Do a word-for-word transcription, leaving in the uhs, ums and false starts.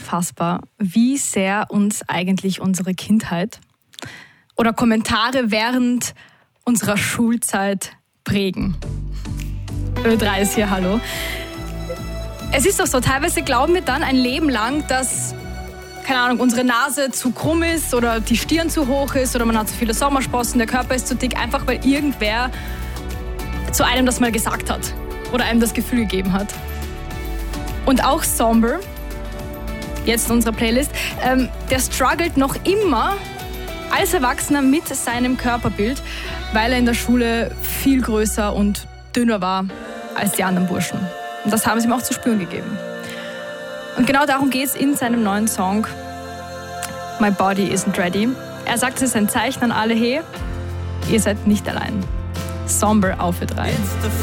unfassbar, wie sehr uns eigentlich unsere Kindheit oder Kommentare während unserer Schulzeit prägen. Ö drei ist hier, hallo. Es ist doch so, teilweise glauben wir dann ein Leben lang, dass, keine Ahnung, unsere Nase zu krumm ist oder die Stirn zu hoch ist oder man hat zu viele Sommersprossen, der Körper ist zu dick, einfach weil irgendwer zu einem das mal gesagt hat oder einem das Gefühl gegeben hat. Und auch Somber, jetzt in unserer Playlist, ähm, der struggelt noch immer als Erwachsener mit seinem Körperbild, weil er in der Schule viel größer und dünner war als die anderen Burschen. Und das haben sie ihm auch zu spüren gegeben. Und genau darum geht es in seinem neuen Song My Body Isn't Ready. Er sagt, es ist ein Zeichen an alle, hey, ihr seid nicht allein. Somber auf Ö drei.